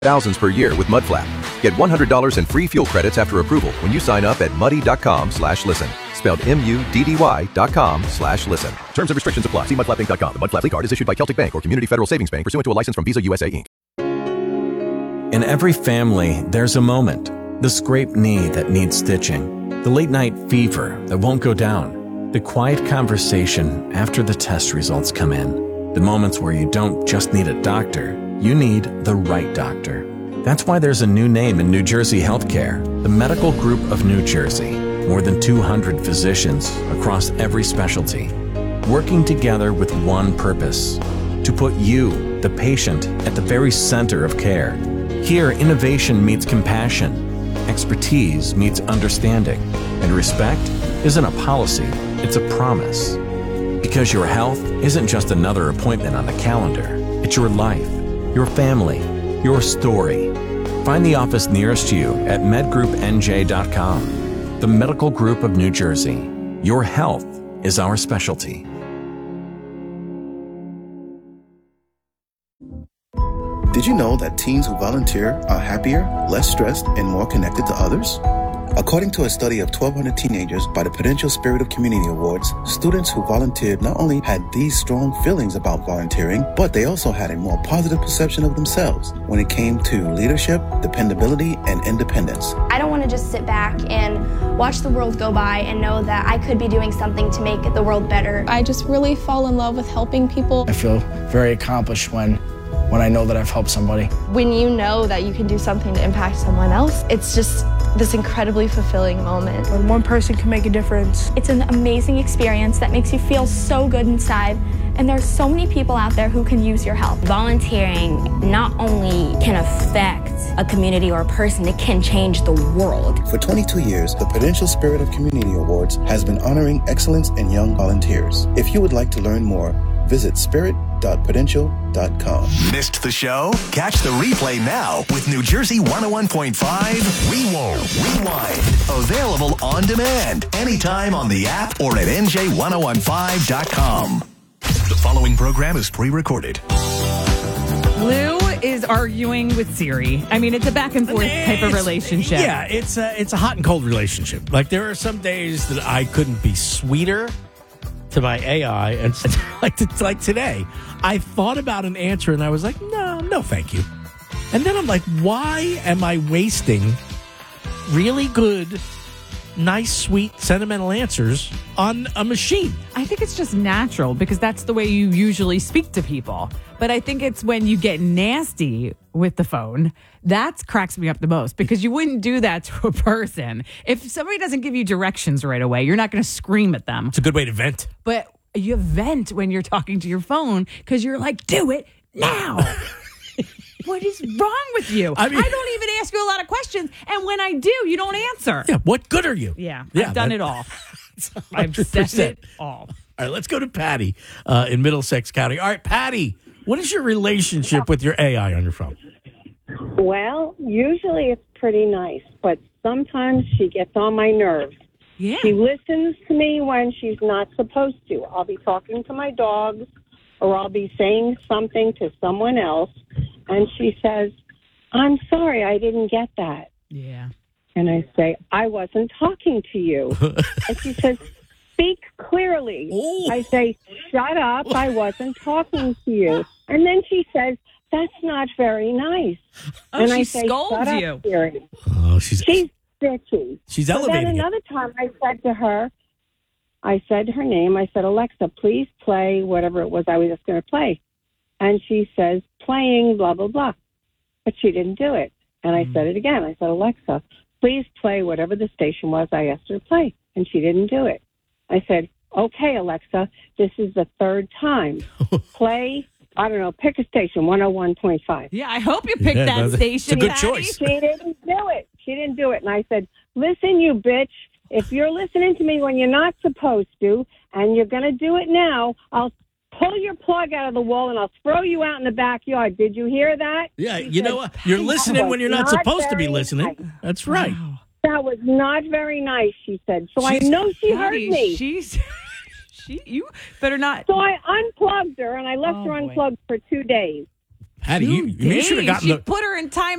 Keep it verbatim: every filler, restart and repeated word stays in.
thousands per year with Mudflap. Get one hundred dollars in free fuel credits after approval when you sign up at muddy.com slash listen. Spelled M U D D Y dot com slash listen. Terms and restrictions apply. See mudflap inc dot com. The Mudflap card is issued by Celtic Bank or Community Federal Savings Bank pursuant to a license from Visa U S A, Incorporated. In every family, there's a moment. The scraped knee that needs stitching. The late night fever that won't go down. The quiet conversation after the test results come in. The moments where you don't just need a doctor, you need the right doctor. That's why there's a new name in New Jersey healthcare, the Medical Group of New Jersey. More than two hundred physicians across every specialty, working together with one purpose, to put you, the patient, at the very center of care. Here, innovation meets compassion, expertise meets understanding, and respect isn't a policy, it's a promise. Because your health isn't just another appointment on the calendar, it's your life, your family, your story. Find the office nearest you at med group n j dot com. The Medical Group of New Jersey. Your health is our specialty. Did you know that teens who volunteer are happier, less stressed, and more connected to others? According to a study of twelve hundred teenagers by the Prudential Spirit of Community Awards, students who volunteered not only had these strong feelings about volunteering, but they also had a more positive perception of themselves when it came to leadership, dependability, and independence. I don't want to just sit back and watch the world go by and know that I could be doing something to make the world better. I just really fall in love with helping people. I feel very accomplished when when I know that I've helped somebody. When you know that you can do something to impact someone else, it's just this incredibly fulfilling moment. When one person can make a difference. It's an amazing experience that makes you feel so good inside, and there's so many people out there who can use your help. Volunteering not only can affect a community or a person, it can change the world. For twenty-two years, the Prudential Spirit of Community Awards has been honoring excellence in young volunteers. If you would like to learn more, visit spirit dot prudential dot com. Missed the show? Catch the replay now with New Jersey one oh one point five Rewind. Rewind. Available on demand anytime on the app or at n j ten fifteen dot com. The following program is pre-recorded. Lou is arguing with Siri. I mean, it's a back and forth type of relationship. Yeah, it's a, it's a hot and cold relationship. Like, there are some days that I couldn't be sweeter to my A I, and like like today, I thought about an answer and I was like, no, no, thank you. And then I'm like, why am I wasting really good, nice, sweet, sentimental answers on a machine? I think it's just natural because that's the way you usually speak to people. But I think it's when you get nasty with the phone, that cracks me up the most, because you wouldn't do that to a person. If somebody doesn't give you directions right away, you're not going to scream at them. It's a good way to vent. But you vent when you're talking to your phone because you're like, do it now. What is wrong with you? I mean, I don't even ask you a lot of questions. And when I do, you don't answer. Yeah, what good are you? Yeah, yeah I've done that, it all. I've said it all. All right, let's go to Patty uh, in Middlesex County. All right, Patty, what is your relationship with your A I on your phone? Well, usually it's pretty nice, but sometimes she gets on my nerves. Yeah. She listens to me when she's not supposed to. I'll be talking to my dogs, or I'll be saying something to someone else, and she says, I'm sorry, I didn't get that. Yeah. And I say, I wasn't talking to you. And she says, speak clearly. Ooh. I say, shut up, I wasn't talking to you. And then she says, that's not very nice. Oh, and she I say, scolds shut up, you. Siri. Oh, she's She's bitchy. She's So elevating then it. another time I said to her, I said her name, I said, Alexa, please play whatever it was I was just going to play. And she says, playing blah, blah, blah. But she didn't do it. And I mm. said it again. I said, Alexa, please play whatever the station was I asked her to play. And she didn't do it. I said, okay, Alexa, this is the third time. Play, I don't know, pick a station, one oh one point five. Yeah, I hope you picked Yeah, that no, station. it's a good Patty. choice. She didn't do it. She didn't do it. And I said, listen, you bitch, if you're listening to me when you're not supposed to, and you're going to do it now, I'll pull your plug out of the wall and I'll throw you out in the backyard. Did you hear that? Yeah, She you said, know what? You're listening when you're not, not supposed to be very listening. nice. That's right. Wow. That was not very nice, she said. So She's- I know she Patty, heard me. She's, she, you better not. So I unplugged her, and I left Oh, her boy. unplugged for two days. Patty, you, you should have Days. gotten She the... put her in time